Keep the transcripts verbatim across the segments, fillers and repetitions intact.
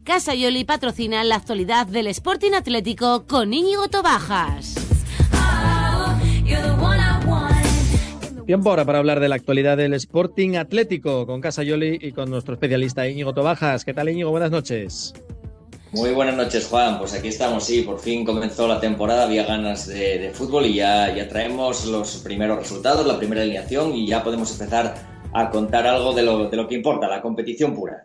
Casa Yoli patrocina la actualidad del Sporting Atlético con Íñigo Tobajas. Tiempo ahora para hablar de la actualidad del Sporting Atlético con Casa Yoli y con nuestro especialista Íñigo Tobajas. ¿Qué tal, Íñigo? Buenas noches. Muy buenas noches, Juan. Pues aquí estamos, sí, por fin comenzó la temporada, había ganas de, de fútbol y ya, ya traemos los primeros resultados, la primera alineación y ya podemos empezar a contar algo de lo, de lo que importa, la competición pura.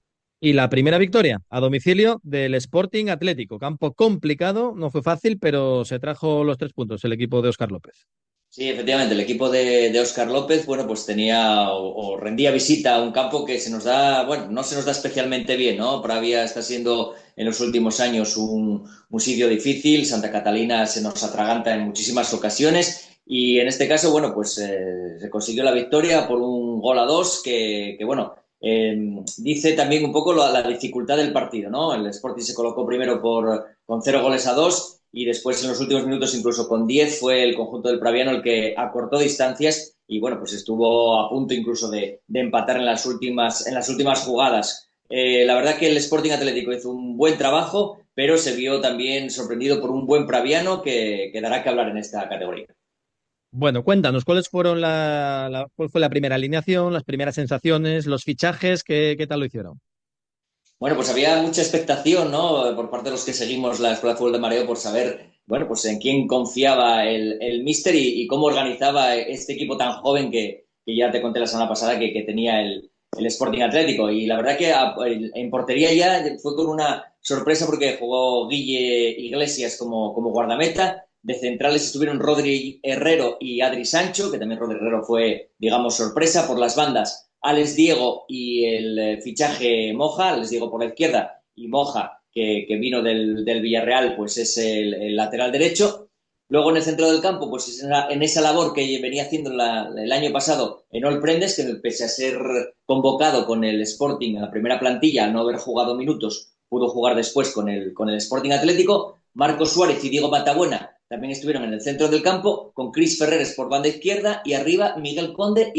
Y la primera victoria a domicilio del Sporting Atlético. Campo complicado, no fue fácil, pero se trajo los tres puntos el equipo de Óscar López. Sí, efectivamente, el equipo de, de Óscar López, bueno, pues tenía o, o rendía visita a un campo que se nos da, bueno, no se nos da especialmente bien, ¿no? Pravia está siendo en los últimos años un, un sitio difícil, Santa Catalina se nos atraganta en muchísimas ocasiones y en este caso, bueno, pues eh, se consiguió la victoria por un gol a dos que, que bueno, eh, dice también un poco la, la dificultad del partido, ¿no? El Sporting se colocó primero por, con cero goles a dos. Y después en los últimos minutos incluso con diez fue el conjunto del Praviano el que acortó distancias y bueno, pues estuvo a punto incluso de, de empatar en las últimas, en las últimas jugadas. Eh, la verdad que el Sporting Atlético hizo un buen trabajo, pero se vio también sorprendido por un buen Praviano que, que dará que hablar en esta categoría. Bueno, cuéntanos, ¿cuáles fueron la, la, cuál fue la primera alineación, las primeras sensaciones, los fichajes? ¿Qué, qué tal lo hicieron? Bueno, pues había mucha expectación, ¿no? Por parte de los que seguimos la Escuela de Fútbol de Mareo por saber, bueno, pues en quién confiaba el, el míster y, y cómo organizaba este equipo tan joven que, que ya te conté la semana pasada que, que tenía el, el Sporting Atlético. Y la verdad que a, en portería ya fue con una sorpresa porque jugó Guille Iglesias como, como guardameta. De centrales estuvieron Rodri Herrero y Adri Sancho, que también Rodri Herrero fue, digamos, sorpresa. Por las bandas, Alex Diego y el fichaje Moja, Alex Diego por la izquierda y Moja, que, que vino del, del Villarreal, pues es el, el lateral derecho. Luego en el centro del campo, pues es en, la, en esa labor que venía haciendo la, el año pasado Enol Prendes, que pese a ser convocado con el Sporting en la primera plantilla, al no haber jugado minutos, pudo jugar después con el, con el Sporting Atlético. Marcos Suárez y Diego Matabuena también estuvieron en el centro del campo, con Cris Ferreres por banda izquierda y arriba Miguel Conde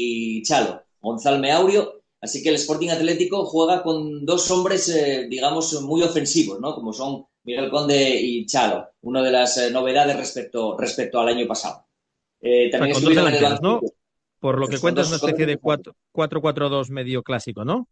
y Chalo. Gonzalo Meaurio, así que el Sporting Atlético juega con dos hombres, eh, digamos, muy ofensivos, ¿no? Como son Miguel Conde y Chalo, una de las eh, novedades respecto, respecto al año pasado. Eh, también o sea, con dos delanteros, ¿no? Por lo que cuentas, una especie de cuatro cuatro dos medio clásico, ¿no?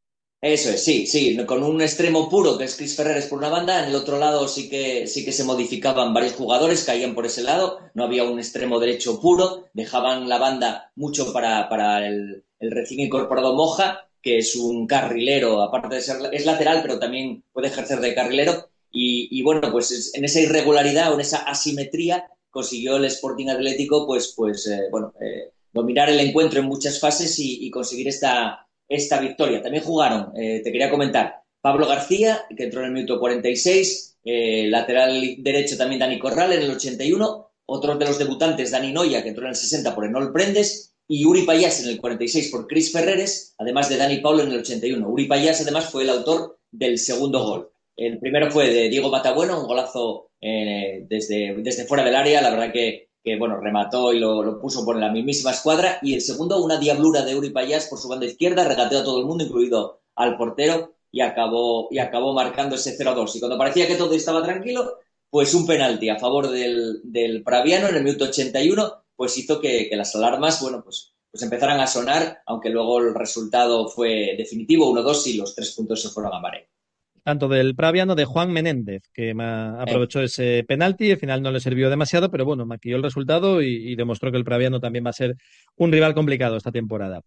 Eso es, sí, sí, con un extremo puro que es Cris Ferreres por una banda, en el otro lado sí que, sí que se modificaban varios jugadores, caían por ese lado, no había un extremo derecho puro, dejaban la banda mucho para, para el, el recién incorporado Moja, que es un carrilero, aparte de ser, es lateral, pero también puede ejercer de carrilero, y, y bueno, pues en esa irregularidad o en esa asimetría consiguió el Sporting Atlético, pues, pues eh, bueno, eh, dominar el encuentro en muchas fases y, y conseguir esta esta victoria. También jugaron, eh, te quería comentar, Pablo García, que entró en el minuto cuarenta y seis, eh, lateral derecho también Dani Corral en el ochenta y uno, otro de los debutantes, Dani Noya, que entró en el sesenta por Enol Prendes, y Uri Payás en el cuarenta y seis por Cris Ferreres, además de Dani Paulo en el ochenta y uno. Uri Payás además fue el autor del segundo gol. El primero fue de Diego Matabueno, un golazo eh, desde, desde fuera del área, la verdad que que bueno, remató y lo, lo puso por la mismísima escuadra, y el segundo, una diablura de Uri Payás por su banda izquierda, regateó a todo el mundo, incluido al portero, y acabó, y acabó marcando ese cero a dos. Y cuando parecía que todo estaba tranquilo, pues un penalti a favor del, del Praviano en el minuto ochenta y uno, pues hizo que, que las alarmas, bueno, pues, pues empezaran a sonar, aunque luego el resultado fue definitivo, uno dos, y los tres puntos se fueron a Mareo. Tanto del Praviano de Juan Menéndez, que aprovechó ese penalti, al final no le sirvió demasiado, pero bueno, maquilló el resultado y, y demostró que el Praviano también va a ser un rival complicado esta temporada.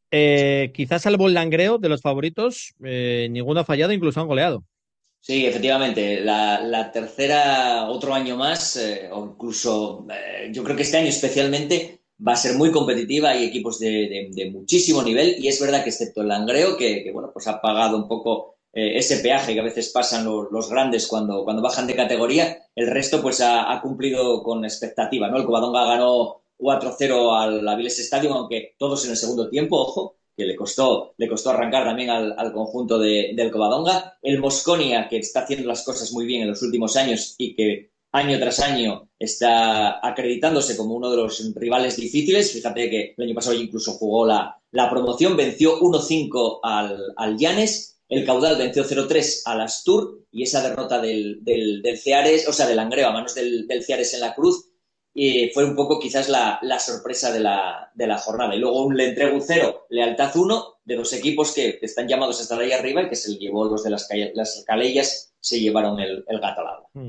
Eh, quizás salvo el Langreo de los favoritos, eh, ninguno ha fallado, incluso han goleado. Sí, efectivamente, la, la tercera, otro año más, eh, o incluso eh, yo creo que este año especialmente va a ser muy competitiva, hay equipos de, de, de muchísimo nivel, y es verdad que excepto el Langreo, que, que bueno, pues ha pagado un poco Eh, ese peaje que a veces pasan los, los grandes cuando, cuando bajan de categoría, el resto pues ha, ha cumplido con expectativa, ¿no? El Covadonga ganó cuatro cero al Avilés Stadium, aunque todos en el segundo tiempo, ojo, que le costó, le costó arrancar también al, al conjunto de, del Covadonga. El Mosconia, que está haciendo las cosas muy bien en los últimos años y que año tras año está acreditándose como uno de los rivales difíciles. Fíjate que el año pasado incluso jugó la, la promoción, venció uno cinco al, al Llanes. el Caudal venció cero tres al Astur y esa derrota del, del, del Ceares, o sea, del Langreo a manos del, del Ceares en la Cruz, y fue un poco quizás la, la sorpresa de la, de la jornada. Y luego un Lentregu cero, Lealtad uno, de dos equipos que están llamados a estar ahí arriba y que se llevó los de las, las Calellas, se llevaron el, el gato al agua.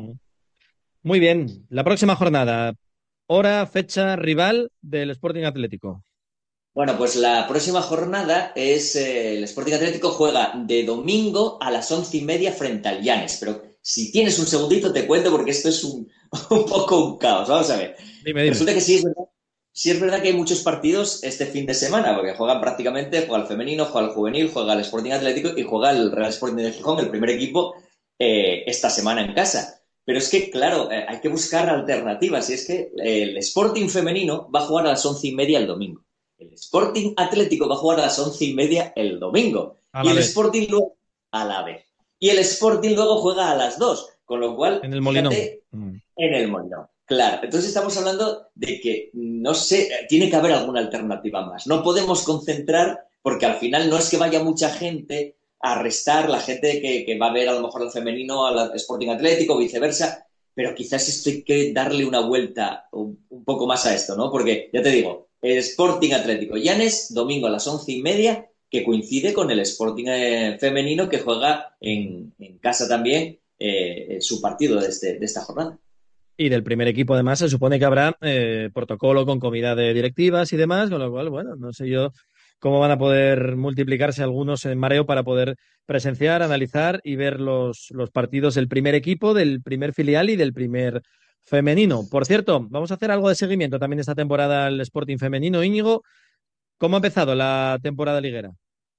Muy bien, la próxima jornada, hora, fecha, rival del Sporting Atlético. Bueno, pues la próxima jornada es eh, el Sporting Atlético juega de domingo a las once y media frente al Llanes, pero si tienes un segundito te cuento porque esto es un, un poco un caos. Vamos a ver. Dime, dime. Resulta que sí es verdad, sí es verdad que hay muchos partidos este fin de semana, porque juegan prácticamente, juega el femenino, juega el juvenil, juega el Sporting Atlético y juega el Real Sporting de Gijón, el primer equipo, eh, esta semana en casa. Pero es que, claro, eh, hay que buscar alternativas y es que eh, el Sporting femenino va a jugar a las once y media el domingo. El Sporting Atlético va a jugar a las once y media el domingo. A y el vez. Sporting luego a la vez. Y el Sporting luego juega a las dos. Con lo cual, en el Molinón. Fíjate, en el Molinón. Claro. Entonces estamos hablando de que, no sé, tiene que haber alguna alternativa más. No podemos concentrar, porque al final no es que vaya mucha gente a restar la gente que, que va a ver a lo mejor al femenino al Sporting Atlético o viceversa. Pero quizás esto hay que darle una vuelta un, un poco más a esto, ¿no? Porque, ya te digo, el Sporting Atlético Llanes, domingo a las once y media, que coincide con el Sporting eh, femenino que juega en, en casa también eh, su partido de, este, de esta jornada. Y del primer equipo, además, se supone que habrá eh, protocolo con comida de directivas y demás, con lo cual, bueno, no sé yo cómo van a poder multiplicarse algunos en mareo para poder presenciar, analizar y ver los, los partidos del primer equipo, del primer filial y del primer femenino. Por cierto, vamos a hacer algo de seguimiento también esta temporada al Sporting femenino. Íñigo, ¿cómo ha empezado la temporada liguera?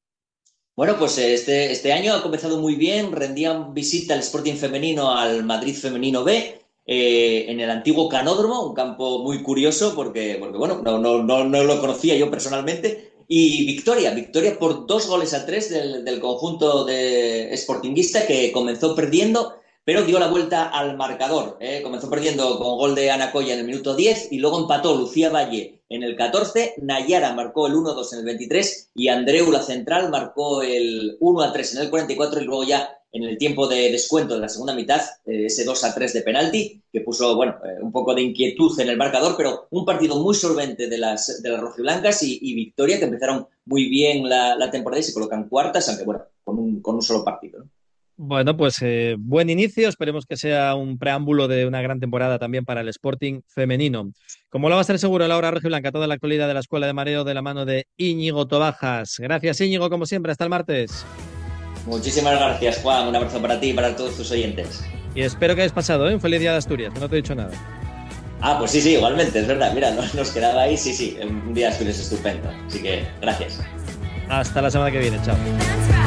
Bueno, pues este, este año ha comenzado muy bien. Rendían visita el Sporting femenino al Madrid Femenino B eh, en el antiguo Canódromo, un campo muy curioso porque, porque bueno, no, no, no, no lo conocía yo personalmente. Y victoria, victoria por dos goles a tres del, del conjunto de sportinguista que comenzó perdiendo, pero dio la vuelta al marcador. ¿eh? Comenzó perdiendo con gol de Ana Coya en el minuto diez y luego empató Lucía Valle en el catorce, Nayara marcó el uno dos en el veintitrés y Andreu, la central, marcó el uno a tres en el cuarenta y cuatro y luego ya en el tiempo de descuento de la segunda mitad, eh, ese dos a tres de penalti, que puso, bueno, eh, un poco de inquietud en el marcador, pero un partido muy solvente de las, de las rojiblancas y, y victoria, que empezaron muy bien la, la temporada y se colocan cuartas, aunque bueno, con un, con un solo partido, ¿no? Bueno, pues eh, buen inicio. Esperemos que sea un preámbulo de una gran temporada también para el Sporting femenino. Como lo va a ser seguro la hora rojiblanca, toda la actualidad de la Escuela de Mareo de la mano de Íñigo Tobajas. Gracias, Íñigo, como siempre. Hasta el martes. Muchísimas gracias, Juan. Un abrazo para ti y para todos tus oyentes. Y espero que hayas pasado, ¿eh? Un feliz día de Asturias, que no te he dicho nada. Ah, pues sí, sí, igualmente, es verdad. Mira, nos, nos quedaba ahí, sí, sí. Un día de Asturias estupendo. Así que, gracias. Hasta la semana que viene. Chao.